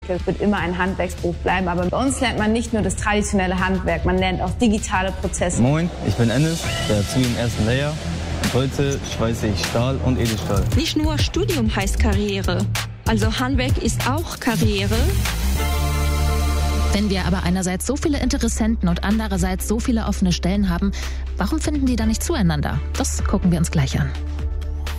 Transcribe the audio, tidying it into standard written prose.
weiterentwickelt, wird immer ein Handwerksberuf bleiben. Aber bei uns lernt man nicht nur das traditionelle Handwerk, man lernt auch digitale Prozesse. Moin, ich bin Ennis, der Azubi im ersten Lehrjahr. Heute schweiße ich Stahl und Edelstahl. Nicht nur Studium heißt Karriere, also Handwerk ist auch Karriere. Wenn wir aber einerseits so viele Interessenten und andererseits so viele offene Stellen haben, warum finden die da nicht zueinander? Das gucken wir uns gleich an.